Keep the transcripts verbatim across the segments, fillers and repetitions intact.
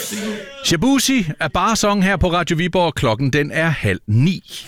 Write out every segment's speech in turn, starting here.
Shabuzi er bare song her på Radio Viborg. Klokken den er halv ni.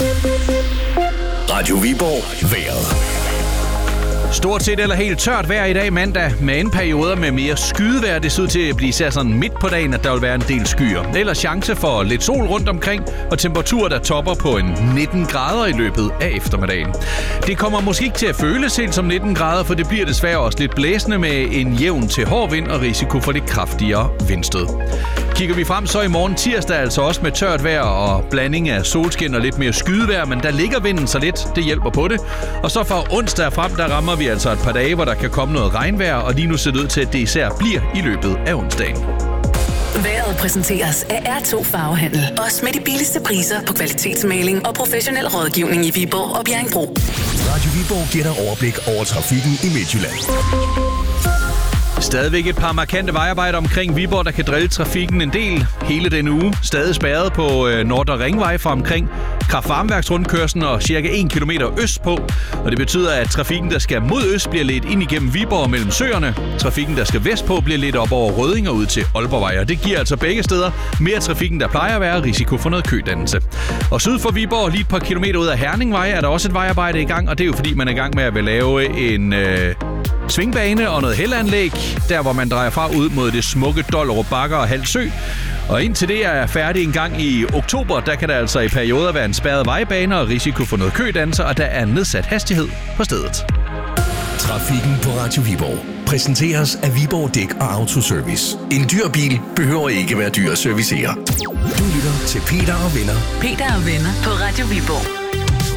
Radio Viborg vejret. Stort set eller helt tørt vejr i dag mandag, med en perioder med mere skydevejr. Det ser ud til at blive især sådan midt på dagen, at der vil være en del skyer. Ellers chance for lidt sol rundt omkring, og temperaturer, der topper på en nitten grader i løbet af eftermiddagen. Det kommer måske ikke til at føles helt som nitten grader, for det bliver desværre også lidt blæsende med en jævn til hård vind og risiko for lidt kraftigere vindstød. Kigger vi frem så i morgen tirsdag, altså også med tørt vejr og blanding af solskin og lidt mere skydevejr, men der ligger vinden så lidt, det hjælper på det. Og så fra onsdag frem, der rammer vi altså et par dage, hvor der kan komme noget regnvejr, og lige nu ser det ud til, at det især bliver i løbet af onsdagen. Vejret præsenteres af R to Farvehandel. Også med de billigste priser på kvalitetsmaling og professionel rådgivning i Viborg og Bjerringbro. Radio Viborg giver dig overblik over trafikken i Midtjylland. Stadigvæk et par markante vejarbejder omkring Viborg, der kan drille trafikken en del hele denne uge. Stadig spærret på øh, Nordre Ringvej fra omkring Kraft-Varmeværksrundkørslen og cirka en kilometer østpå. Og det betyder, at trafikken, der skal mod øst, bliver ledt ind igennem Viborg mellem søerne. Trafikken, der skal vestpå, bliver ledt op over Rødding og ud til Aalborgvej. Og det giver altså begge steder mere trafikken, der plejer at være, risiko for noget kødannelse. Og syd for Viborg, lige et par kilometer ud af Herningvej, er der også et vejarbejde i gang. Og det er jo fordi, man er i gang med at vil lave en øh, svingbane og noget heldanlæg, der hvor man drejer fra ud mod det smukke Dollerup Bakker og Halsø. Og indtil det er færdigt en gang i oktober, der kan der altså i perioder være en spærret vejbane og risiko for noget kødannelser, og der er nedsat hastighed på stedet. Trafikken på Radio Viborg præsenteres af Viborg Dæk og Autoservice. En dyr bil behøver ikke være dyr at servicere. Du lytter til Peter og Venner. Peter og Venner på Radio Viborg.